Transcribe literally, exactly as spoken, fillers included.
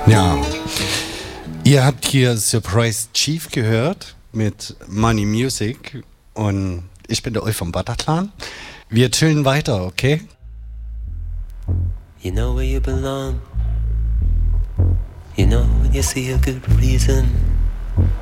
Ja, ihr habt hier Surprise Chief gehört mit Money Music und ich bin der Ulf vom Bataclan. Wir chillen weiter, okay? You know where you belong. You know when you see a good reason.